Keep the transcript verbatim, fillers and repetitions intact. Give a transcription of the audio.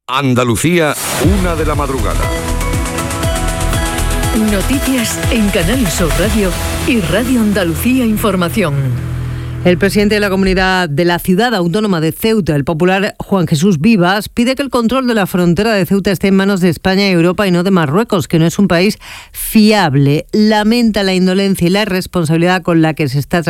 Andalucía, una de la madrugada. Noticias en Canal Sur Radio y Radio Andalucía Información. El presidente de la Comunidad de la Ciudad Autónoma de Ceuta, el popular Juan Jesús Vivas, pide que el control de la frontera de Ceuta esté en manos de España y Europa y no de Marruecos, que no es un país fiable. Lamenta la indolencia y la irresponsabilidad con la que se está tratando